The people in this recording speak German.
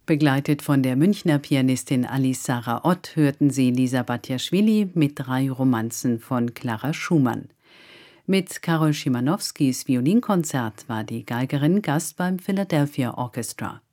Begleitet von der Münchner Pianistin Alice Sarah Ott hörten Sie Lisa Batjaschwili mit 3 Romanzen von Clara Schumann. Mit Karol Szymanowskis Violinkonzert war die Geigerin Gast beim Philadelphia Orchestra.